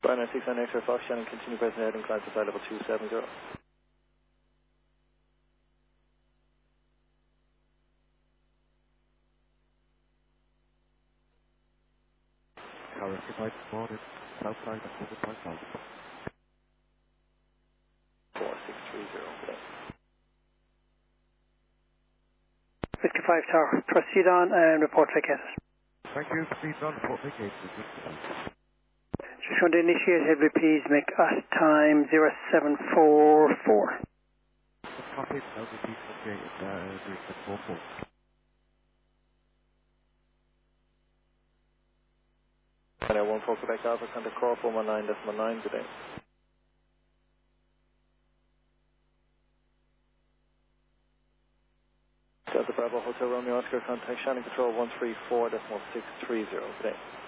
Bryan 6 on X-ray Fox, Shannon, continue pressing ahead and climb to flight level 270. Tower 55 morning, south side of 7.5. 4630, okay. 55 Tower, proceed on and report vacated. Thank you, please on report vacated. Just want to initiate heavy, please make at time 0744. Copy, LVP 0744. And I won't focus back Alpha, contact core 419.9 today. Delta Bravo Hotel Romeo Oscar, contact Shannon Control 134.630 today.